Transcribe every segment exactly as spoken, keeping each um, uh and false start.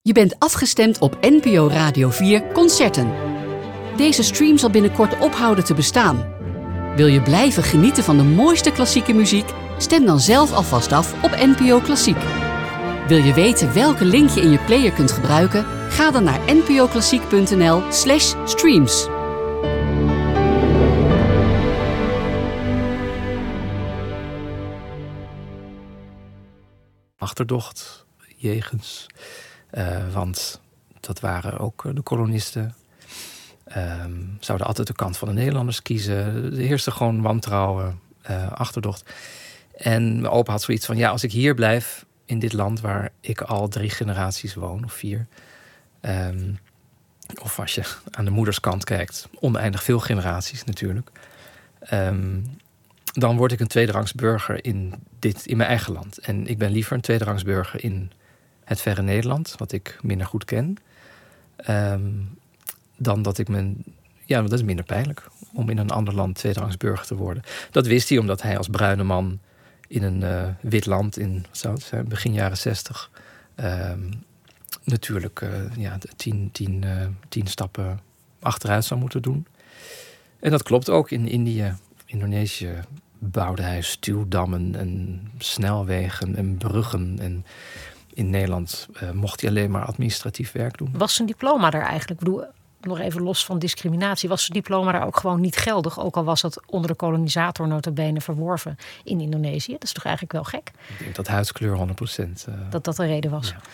Je bent afgestemd op N P O Radio vier Concerten. Deze stream zal binnenkort ophouden te bestaan. Wil je blijven genieten van de mooiste klassieke muziek? Stem dan zelf alvast af op N P O Klassiek. Wil je weten welke link je in je player kunt gebruiken? Ga dan naar npoklassiek.nl slash streams. Achterdocht, jegens. Uh, want dat waren ook de kolonisten. Um, zouden altijd de kant van de Nederlanders kiezen. Er heerste gewoon wantrouwen, uh, achterdocht. En mijn opa had zoiets van, ja, als ik hier blijf in dit land waar ik al drie generaties woon, of vier. Um, of als je aan de moederskant kijkt, oneindig veel generaties natuurlijk. Um, dan word ik een tweederangs burger in, dit, in mijn eigen land. En ik ben liever een tweederangs burger in het verre Nederland, wat ik minder goed ken. Um, dan dat ik mijn... Ja, dat is minder pijnlijk om in een ander land tweederangs burger te worden. Dat wist hij omdat hij als bruine man in een uh, wit land in, wat zou het zijn, begin jaren zestig... Um, natuurlijk uh, ja, tien, tien, uh, tien stappen achteruit zou moeten doen. En dat klopt ook. In Indië, Indonesië bouwde hij stuwdammen en snelwegen en bruggen. En in Nederland uh, mocht hij alleen maar administratief werk doen. Was zijn diploma daar eigenlijk? Ik bedoel, nog even los van discriminatie. Was zijn diploma daar ook gewoon niet geldig? Ook al was dat onder de kolonisator nota bene verworven in Indonesië. Dat is toch eigenlijk wel gek? Ik denk dat huidskleur honderd procent... Uh, dat dat de reden was. Ja.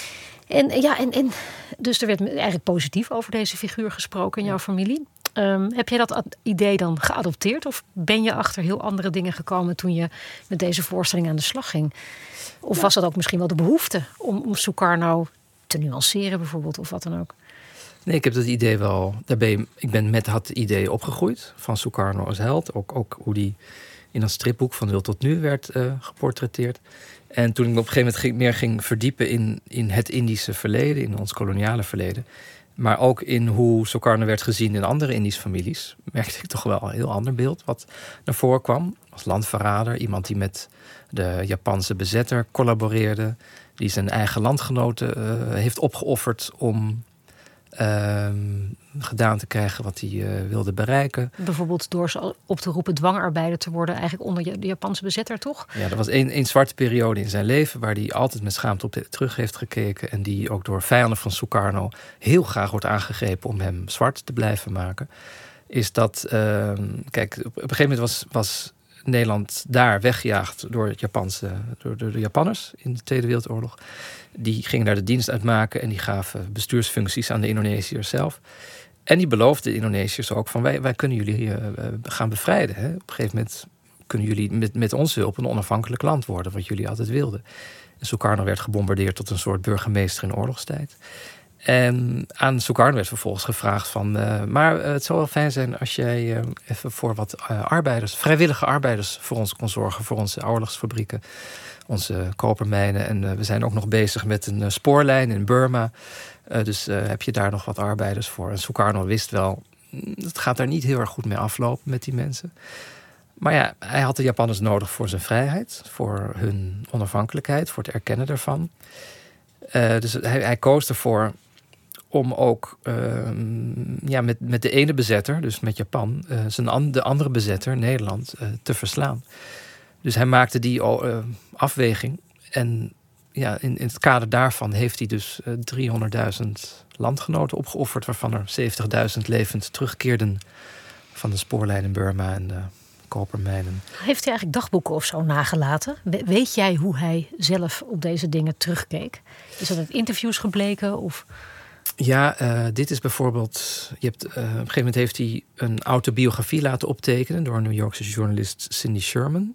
En ja, en, en dus er werd eigenlijk positief over deze figuur gesproken in jouw familie. Um, heb jij dat idee dan geadopteerd? Of ben je achter heel andere dingen gekomen toen je met deze voorstelling aan de slag ging? Of ja. was dat ook misschien wel de behoefte om, om Sukarno te nuanceren bijvoorbeeld, of wat dan ook? Nee, ik heb dat idee wel... Daar ben je, ik ben met dat idee opgegroeid van Sukarno als held. Ook, ook hoe die in dat stripboek van Wil tot nu werd uh, geportretteerd. En toen ik op een gegeven moment ging, meer ging verdiepen in, in het Indische verleden, in ons koloniale verleden, maar ook in hoe Sukarno werd gezien in andere Indische families, merkte ik toch wel een heel ander beeld wat naar voren kwam. Als landverrader, iemand die met de Japanse bezetter collaboreerde, die zijn eigen landgenoten uh, heeft opgeofferd om uh, gedaan te krijgen wat hij uh, wilde bereiken. Bijvoorbeeld door ze op te roepen dwangarbeider te worden, eigenlijk onder de Japanse bezetter, toch? Ja, er was één, één zwarte periode in zijn leven waar hij altijd met schaamte op terug heeft gekeken en die ook door vijanden van Sukarno heel graag wordt aangegrepen om hem zwart te blijven maken. Is dat, uh, kijk, op een gegeven moment was, was Nederland daar weggejaagd door, het Japanse, door, door de Japanners in de Tweede Wereldoorlog. Die gingen daar de dienst uitmaken en die gaven bestuursfuncties aan de Indonesiërs zelf. En die beloofden de Indonesiërs ook van wij, wij kunnen jullie uh, gaan bevrijden. Hè? Op een gegeven moment kunnen jullie met, met onze hulp een onafhankelijk land worden, wat jullie altijd wilden. En Sukarno werd gebombardeerd tot een soort burgemeester in oorlogstijd. En aan Sukarno werd vervolgens gevraagd van Uh, maar uh, het zou wel fijn zijn als jij uh, even voor wat uh, arbeiders, vrijwillige arbeiders voor ons kon zorgen, voor onze oorlogsfabrieken, onze kopermijnen. En uh, we zijn ook nog bezig met een uh, spoorlijn in Burma. Uh, dus uh, heb je daar nog wat arbeiders voor? En Sukarno wist wel, het gaat daar niet heel erg goed mee aflopen met die mensen. Maar ja, hij had de Japanners nodig voor zijn vrijheid, voor hun onafhankelijkheid, voor het erkennen daarvan. Uh, dus hij, hij koos ervoor om ook uh, ja, met, met de ene bezetter, dus met Japan, uh, zijn an, de andere bezetter, Nederland, uh, te verslaan. Dus hij maakte die uh, afweging. En ja, in, in het kader daarvan heeft hij dus uh, driehonderdduizend landgenoten opgeofferd, waarvan er zeventigduizend levend terugkeerden van de spoorlijn in Burma en de kopermijnen. Heeft hij eigenlijk dagboeken of zo nagelaten? Weet jij hoe hij zelf op deze dingen terugkeek? Is dat uit interviews gebleken? Of? Ja, uh, dit is bijvoorbeeld... Je hebt, uh, op een gegeven moment heeft hij een autobiografie laten optekenen door een New Yorkse journalist Cindy Sherman.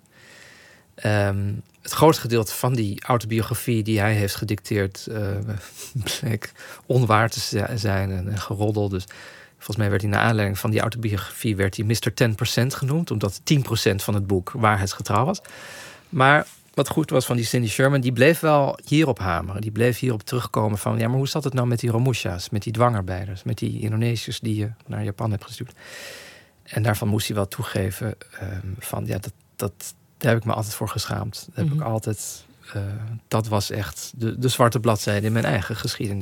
Um, het grootste gedeelte van die autobiografie die hij heeft gedicteerd Uh, bleek onwaar te zijn en, en geroddel. Dus volgens mij werd hij naar aanleiding van die autobiografie werd hij mister tien procent genoemd, omdat tien procent van het boek waarheidsgetrouw was. Maar wat goed was van die Cindy Sherman, die bleef wel hierop hameren. Die bleef hierop terugkomen van, ja, maar hoe zat het nou met die Romushas, met die dwangarbeiders, met die Indonesiërs die je naar Japan hebt gestuurd? En daarvan moest hij wel toegeven um, van, ja, dat, dat, daar heb ik me altijd voor geschaamd. Dat heb mm-hmm. ik altijd, uh, dat was echt de, de zwarte bladzijde in mijn eigen geschiedenis.